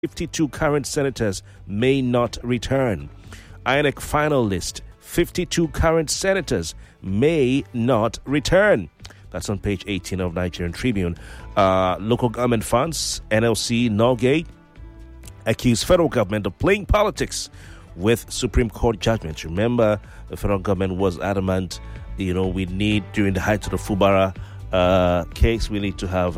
52 current senators may not return. INEC final list. 52 current senators may not return. That's on page 18 of Nigerian Tribune. Local government funds, NLC, Norgay, accuse federal government of playing politics with Supreme Court judgments. Remember, the federal government was adamant, we need, during the height of the Fubara case, we need to have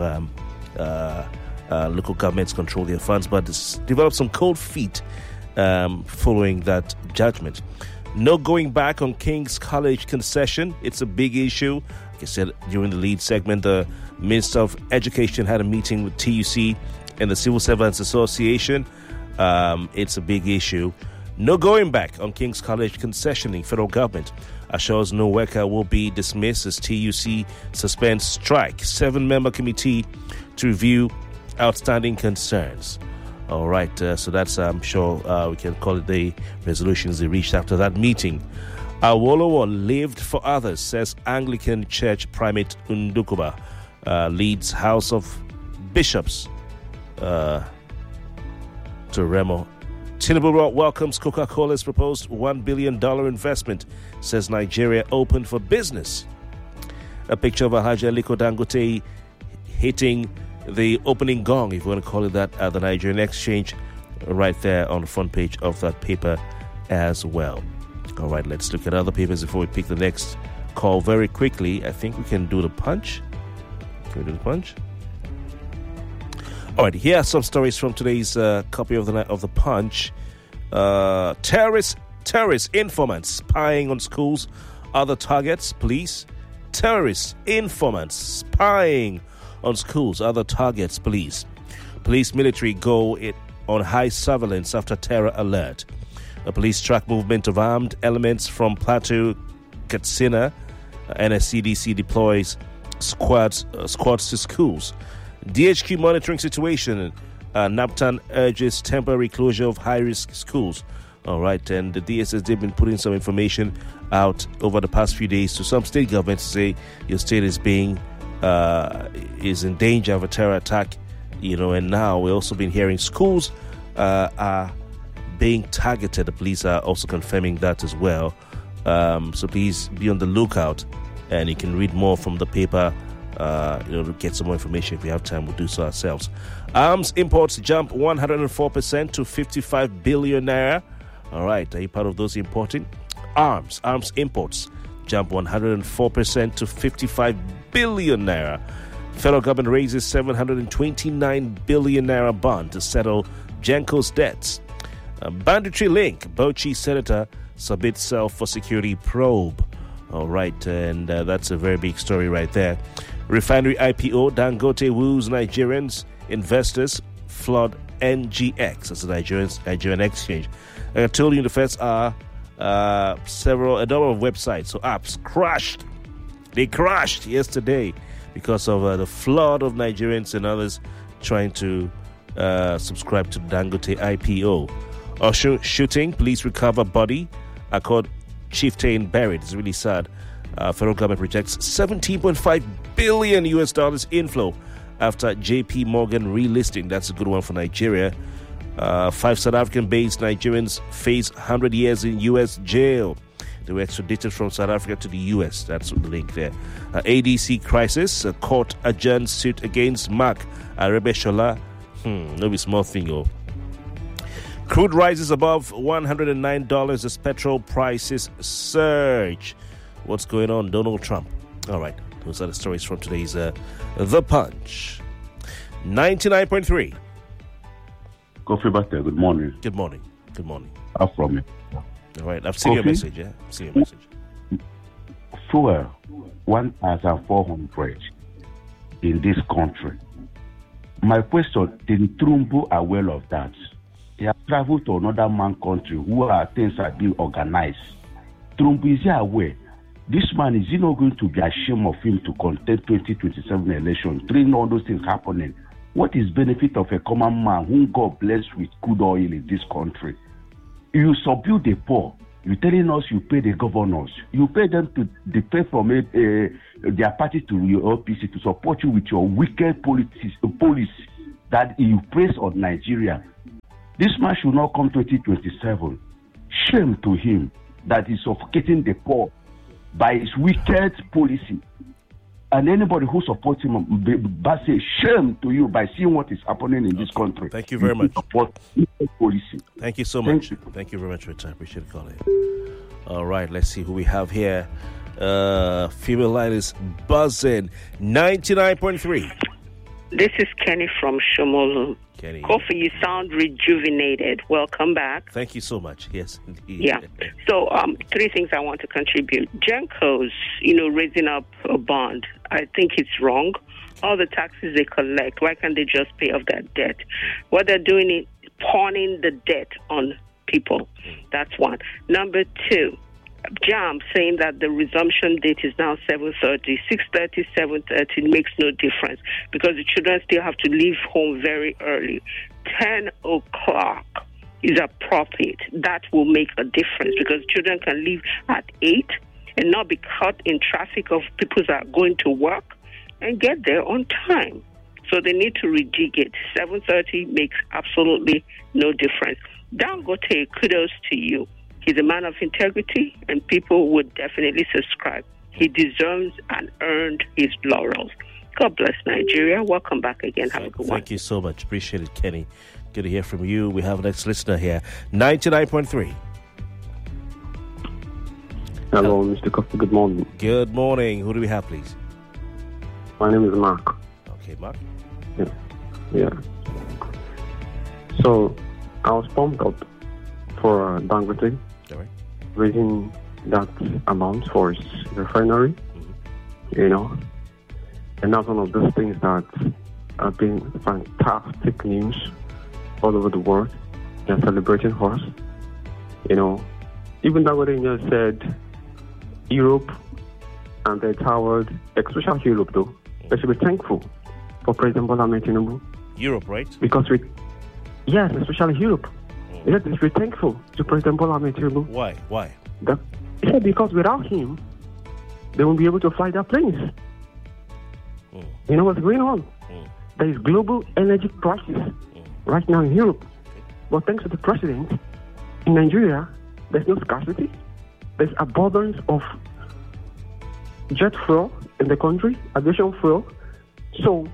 local governments control their funds, but it's developed some cold feet following that judgment. No going back on King's College concession. It's a big issue. Like I said during the lead segment, the Minister of Education had a meeting with TUC and the Civil Servants Association. It's a big issue. No going back on King's College concessioning. Federal government assures no worker will be dismissed as TUC suspends strike. 7-member committee to review outstanding concerns. All right, so that's, I'm sure we can call it the resolutions they reached after that meeting. Awolowo lived for others, says Anglican Church Primate Ndukuba. Leads House of Bishops to Remo. Tinubu welcomes Coca-Cola's proposed $1 billion investment, says Nigeria open for business. A picture of Alhaji Aliko Dangote hitting the opening gong, if you want to call it that, at the Nigerian Exchange, right there on the front page of that paper as well. All right, let's look at other papers before we pick the next call very quickly. I think we can do the Punch. Can we do the Punch? All right, here are some stories from today's copy of the Punch. Terrorist informants spying on schools, other targets, police. Terrorist informants spying on schools, other targets, police. Police military go on high surveillance after terror alert. A police track movement of armed elements from Plateau, Katsina. NSCDC deploys squads to schools. DHQ monitoring situation. NAPTAN urges temporary closure of high-risk schools. All right, and the DSS, they've been putting some information out over the past few days to some state governments to say your state is in danger of a terror attack, and now we've also been hearing schools are being targeted. The police are also confirming that as well. So please be on the lookout, and you can read more from the paper. To get some more information. If we have time, we'll do so ourselves. Arms imports jump 104% to 55 billion naira. All right, are you part of those importing? Arms imports jump 104% to 55 billion naira. Federal government raises 729 billion naira bond to settle Genco's debts. Banditry link. Bauchi senator submits self for security probe. All right, and that's a very big story right there. Refinery IPO, Dangote woos Nigerians, investors flood NGX, that's the Nigerian exchange. I told you in the first hour, a number of websites, so apps crashed. They crashed yesterday because of the flood of Nigerians and others trying to subscribe to Dangote IPO. Shooting, police recover body, Accord chieftain buried. It's really sad. Federal government rejects $17.5 billion inflow after JP Morgan relisting. That's a good one for Nigeria. 5 South African-based Nigerians face 100 years in U.S. jail. They were extradited from South Africa to the U.S. That's the link there. ADC crisis. A court adjourns suit against Mark Arebeshola. No be small thing, oh. Crude rises above $109 as petrol prices surge. What's going on, Donald Trump? All right, those are the stories from today's The Punch. 99.3. Kofi Bate, good morning. Good morning. I'm from you. All right, I've seen your message, yeah? I've seen your message. Fuel, 1,400 in this country. My question, did Trumbu aware of that? He has traveled to another man country where things are being organized. Trumbu, is he aware? This man, is he not going to be ashamed of him to contest 2027 election, treating all those things happening? What is benefit of a common man whom God blessed with good oil in this country? You subdue the poor. You're telling us you pay the governors. You pay them to pay from their party to your OPC to support you with your wicked policy that you place on Nigeria. This man should not come 2027. Shame to him that he's suffocating the poor by his wicked policy. And anybody who supports him, but say shame to you by seeing what is happening in this country. Thank you very much. Support policy. Thank you so much. Thank you very much for your time. Appreciate calling. All right, let's see who we have here. Female line is buzzing. 99.3. This is Kenny from Shomolu. Kenny. Kofi, you sound rejuvenated. Welcome back. Thank you so much. Yes, indeed. Yeah. So, 3 things I want to contribute. Genco's, raising up a bond. I think it's wrong. All the taxes they collect, why can't they just pay off that debt? What they're doing is pawning the debt on people. That's one. Number 2. JAM saying that the resumption date is now 7:30, 6:30, 7:30 makes no difference because the children still have to leave home very early. 10 o'clock is appropriate. That will make a difference because children can leave at 8 and not be caught in traffic of people that are going to work and get there on time. So they need to rejig it. 7:30 makes absolutely no difference. Dangote, kudos to you. He's a man of integrity, and people would definitely subscribe. He deserves and earned his laurels. God bless Nigeria. Welcome back again. Have a good one. Thank you so much. Appreciate it, Kenny. Good to hear from you. We have a next listener here. 99.3. Hello, Mr. Coffee. Good morning. Good morning. Who do we have, please? My name is Mark. Okay, Mark. Yeah. So, I was pumped up for Dangote. Right. Raising that amount for his refinery, and that's one of those things that have been fantastic news all over the world. They're celebrating for us, Even Dangote said Europe and the entire world, especially Europe though, they should be thankful for President Bola Ahmed Tinubu. Europe, right? Because yes, especially Europe. Yes, they should be thankful to President Bola Ahmed Tinubu. Why? He said because without him, they won't be able to fly their planes. You know what's going on? There is global energy crisis right now in Europe. But thanks to the president, in Nigeria, there's no scarcity. There's abundance of jet fuel in the country, aviation fuel. So,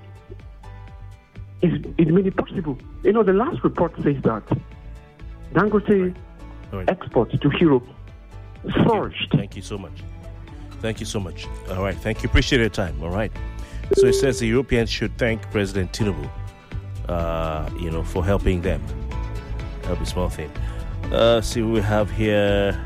it made it possible. The last report says that Dangote exports to Europe surged. Thank you so much. All right. Thank you. Appreciate your time. All right. So it says the Europeans should thank President Tinubu, for helping them. That'll be a small thing. See who we have here.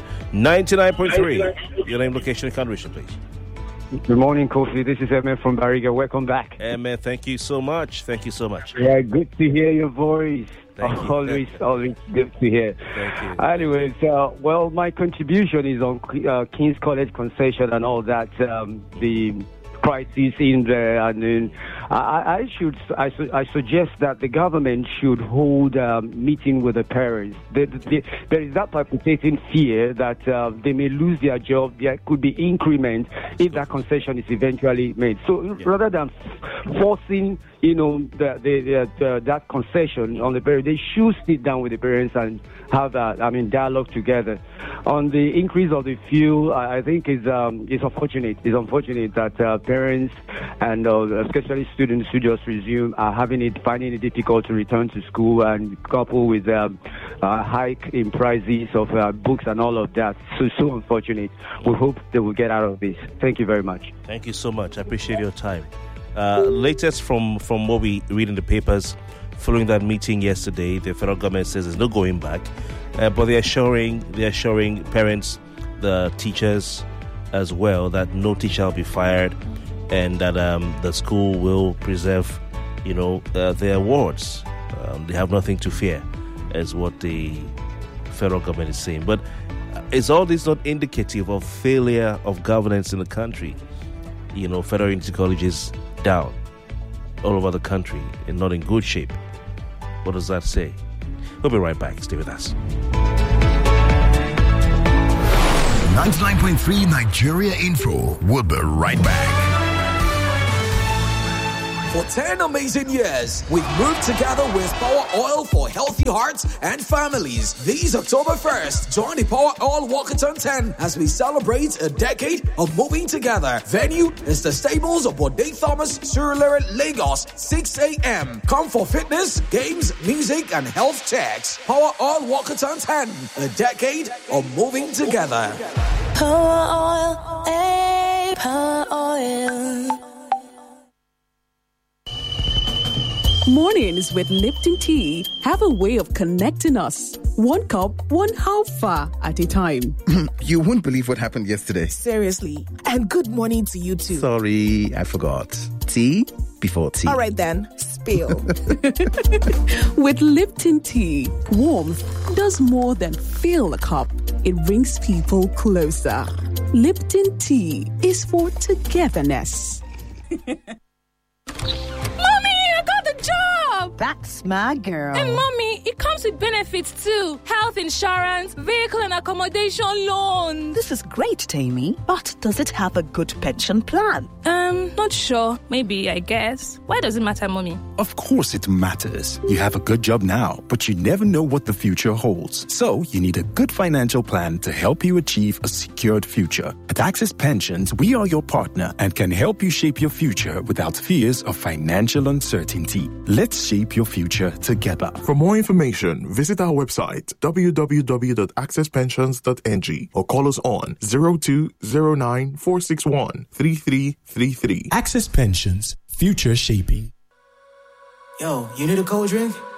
99.3. Your name, location, and country, please. Good morning, Kofi. This is Emma from Bariga. Welcome back. Emma, thank you so much. Yeah, good to hear your voice. Thank you. Always good to hear. Thank you. Anyways, my contribution is on King's College concession and all that. The crisis in there, and then I suggest that the government should hold a meeting with the parents. There is that palpitating fear that they may lose their job. There could be increment if that concession is eventually made. So rather than forcing, that concession on the parents, they should sit down with the parents and have dialogue together. On the increase of the fuel, I think it's unfortunate. It's unfortunate that parents and especially students who just resume are finding it difficult to return to school, and coupled with a hike in prices of books and all of that. So unfortunate. We hope they will get out of this. Thank you very much. Thank you so much. I appreciate your time. Latest from what we read in the papers, following that meeting yesterday, the federal government says there's no going back, but they're assuring parents, the teachers as well, that no teacher will be fired, and that the school will preserve, their awards. They have nothing to fear, is what the federal government is saying. But is all this not indicative of failure of governance in the country? Federal university colleges down all over the country and not in good shape. What does that say? We'll be right back. Stay with us. 99.3 Nigeria Info. We'll be right back. for 10 amazing years. We've moved together with Power Oil for healthy hearts and families. This October 1st, join the Power Oil Walkathon 10 as we celebrate a decade of moving together. Venue is the stables of Bode Thomas, Surulere, Lagos, 6 a.m. Come for fitness, games, music, and health checks. Power Oil Walkathon 10, a decade of moving together. Power Oil, hey, Power Oil. Mornings with Lipton Tea have a way of connecting us. One cup, one halfa at a time. You won't believe what happened yesterday. Seriously. And good morning to you too. Sorry, I forgot. Tea before tea. All right then, spill. With Lipton Tea, warmth does more than fill a cup. It brings people closer. Lipton Tea is for togetherness. Job. That's my girl. And mommy, it comes with benefits too. Health insurance, vehicle and accommodation loans. This is great, Tammy. But does it have a good pension plan? Not sure. Maybe, I guess. Why does it matter, mommy? Of course it matters. You have a good job now, but you never know what the future holds. So you need a good financial plan to help you achieve a secured future. At Access Pensions, we are your partner and can help you shape your future without fears of financial uncertainty. Let's shape your future together. For more information, visit our website www.accesspensions.ng or call us on 0209 461 3333. Access Pensions, future shaping. Yo, you need a cold drink?